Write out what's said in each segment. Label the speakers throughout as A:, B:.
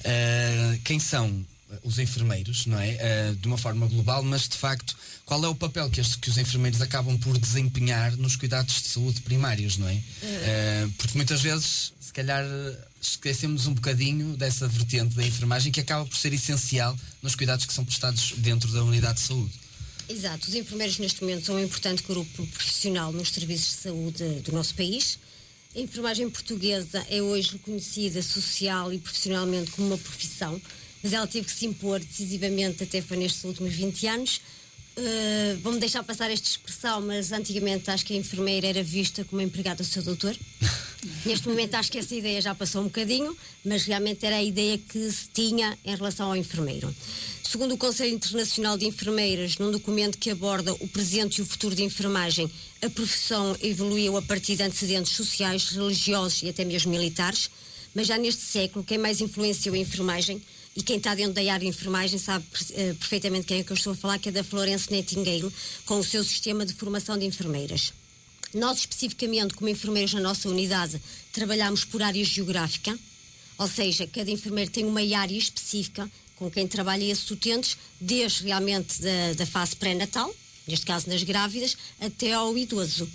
A: Quem são os enfermeiros, não é? De uma forma global, mas de facto, qual é o papel que os enfermeiros acabam por desempenhar nos cuidados de saúde primários, não é? Porque muitas vezes, se calhar, esquecemos um bocadinho dessa vertente da enfermagem que acaba por ser essencial nos cuidados que são prestados dentro da unidade de saúde.
B: Exato, os enfermeiros neste momento são um importante grupo profissional nos serviços de saúde do nosso país. A enfermagem portuguesa é hoje reconhecida social e profissionalmente como uma profissão, mas ela teve que se impor decisivamente até foi nestes últimos 20 anos. Vou-me deixar passar esta expressão, mas antigamente acho que a enfermeira era vista como empregada do seu doutor. Neste momento acho que essa ideia já passou um bocadinho, mas realmente era a ideia que se tinha em relação ao enfermeiro. Segundo o Conselho Internacional de Enfermeiras, num documento que aborda o presente e o futuro de enfermagem, a profissão evoluiu a partir de antecedentes sociais, religiosos e até mesmo militares, mas já neste século quem mais influenciou a enfermagem, e quem está dentro da área de enfermagem sabe perfeitamente quem é que eu estou a falar, que é da Florence Nightingale, com o seu sistema de formação de enfermeiras. Nós, especificamente, como enfermeiros na nossa unidade, trabalhamos por área geográfica, ou seja, cada enfermeiro tem uma área específica com quem trabalha esses utentes, desde realmente da fase pré-natal, neste caso nas grávidas, até ao idoso.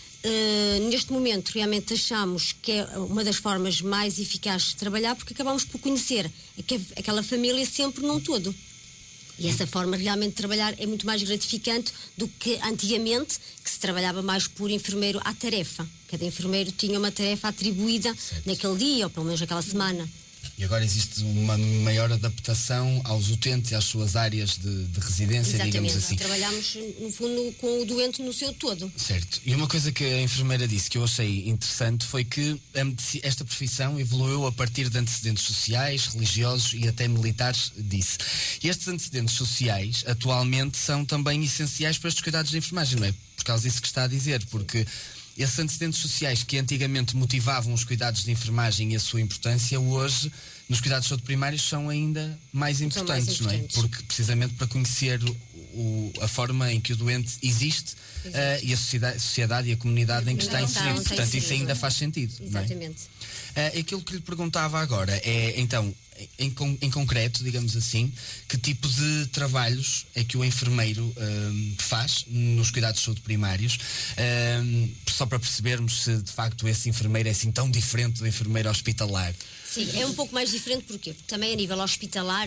B: Neste momento realmente achamos que é uma das formas mais eficazes de trabalhar, porque acabamos por conhecer aquela família sempre num todo. E essa forma realmente de trabalhar é muito mais gratificante do que antigamente, que se trabalhava mais por enfermeiro à tarefa. Cada enfermeiro tinha uma tarefa atribuída naquele dia, ou pelo menos naquela semana.
A: E agora existe uma maior adaptação aos utentes e às suas áreas de residência,
B: exatamente,
A: digamos assim.
B: Trabalhamos, no fundo, com o doente no seu todo.
A: Certo. E uma coisa que a enfermeira disse que eu achei interessante foi que esta profissão evoluiu a partir de antecedentes sociais, religiosos e até militares, disse. E estes antecedentes sociais, atualmente, são também essenciais para estes cuidados de enfermagem, não é? Por causa disso que está a dizer, porque esses antecedentes sociais que antigamente motivavam os cuidados de enfermagem e a sua importância, hoje, nos cuidados de saúde primários, são ainda mais importantes, não é? Porque, precisamente, para conhecer a forma em que o doente existe e a sociedade e a comunidade em que está inserido. Portanto, isso ainda faz sentido.
B: Exatamente.
A: Não é? Aquilo que lhe perguntava agora é, então, em concreto, digamos assim, que tipo de trabalhos é que o enfermeiro faz nos cuidados de saúde primários, só para percebermos se de facto esse enfermeiro é assim tão diferente do enfermeiro hospitalar.
B: Sim, é um pouco mais diferente porque também a nível hospitalar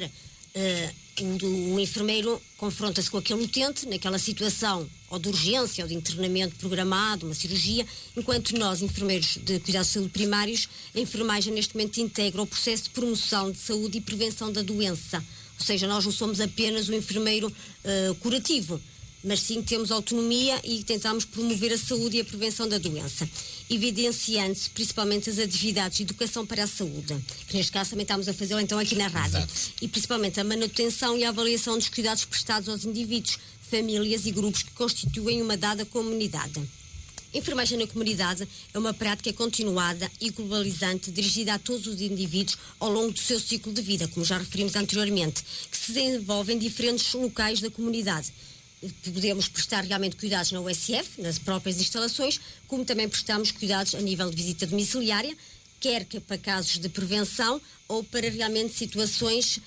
B: o enfermeiro confronta-se com aquele utente naquela situação ou de urgência ou de internamento programado, uma cirurgia, enquanto nós, enfermeiros de cuidados de saúde primários, a enfermagem neste momento integra o processo de promoção de saúde e prevenção da doença. Ou seja, nós não somos apenas o enfermeiro curativo, mas sim temos autonomia e tentamos promover a saúde e a prevenção da doença, evidenciando-se principalmente as atividades de educação para a saúde, que neste caso também estamos a fazê-lo então aqui na rádio.
A: Exato.
B: E principalmente a manutenção e a avaliação dos cuidados prestados aos indivíduos, famílias e grupos que constituem uma dada comunidade. A enfermagem na comunidade é uma prática continuada e globalizante dirigida a todos os indivíduos ao longo do seu ciclo de vida, como já referimos anteriormente, que se desenvolve em diferentes locais da comunidade. Podemos prestar realmente cuidados na USF, nas próprias instalações, como também prestamos cuidados a nível de visita domiciliária, quer que para casos de prevenção ou para realmente situações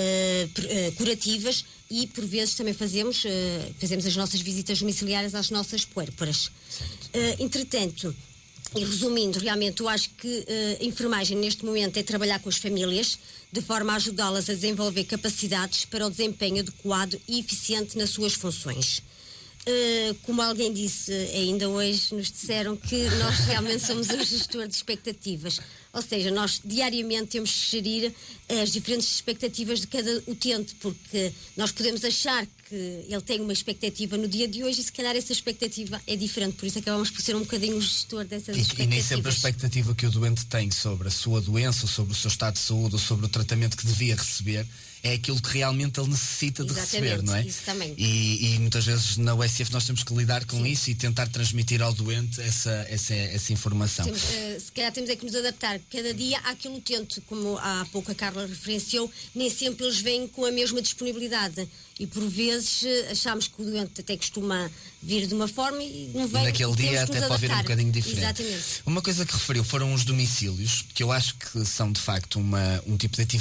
B: curativas, e por vezes também fazemos as nossas visitas domiciliárias às nossas puérperas. Entretanto, e resumindo, realmente eu acho que a enfermagem neste momento é trabalhar com as famílias de forma a ajudá-las a desenvolver capacidades para o desempenho adequado e eficiente nas suas funções. Como alguém disse ainda hoje, nos disseram que nós realmente somos um gestor de expectativas, ou seja, nós diariamente temos que gerir as diferentes expectativas de cada utente, porque nós podemos achar que ele tem uma expectativa no dia de hoje e se calhar essa expectativa é diferente, por isso acabamos por ser um bocadinho o gestor dessas expectativas.
A: E nem sempre a expectativa que o doente tem sobre a sua doença, sobre o seu estado de saúde ou sobre o tratamento que devia receber é aquilo que realmente ele necessita de receber, não é?
B: Isso também.
A: E muitas vezes na USF nós temos que lidar com isso e tentar transmitir ao doente essa informação.
B: Se calhar temos é que nos adaptar cada dia àquele utente, como há pouco a Carla referenciou, nem sempre eles vêm com a mesma disponibilidade. E por vezes achamos que o doente até costuma vir de uma forma e não vem.
A: Naquele dia até pode vir um bocadinho diferente.
B: Exatamente.
A: Uma coisa que referiu foram os domicílios, que eu acho que são de facto um tipo de atividade